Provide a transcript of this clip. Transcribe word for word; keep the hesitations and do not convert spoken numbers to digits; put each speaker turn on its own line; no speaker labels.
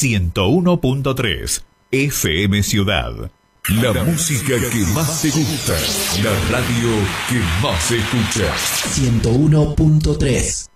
ciento uno punto tres F M Ciudad. La, la música que más te gusta, la radio que más escuchas.
ciento uno punto tres